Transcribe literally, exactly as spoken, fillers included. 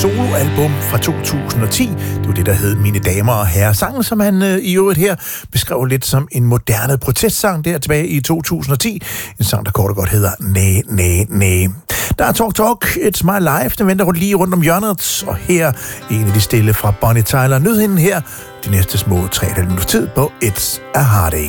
soloalbum fra to tusind og ti. Det var det, der hed Mine Damer og Herrer. Sangen, som han øh, i øvrigt her beskrev lidt som en moderne protestsang der tilbage i to tusind og ti. En sang, der kort og godt hedder Næ, Næ, Næ. Der er Talk Talk, It's My Life. Den venter lige rundt om hjørnet. Og her en af de stille fra Bonnie Tyler. Nyd hende her de næste små tre minutter tid på It's a Heartache.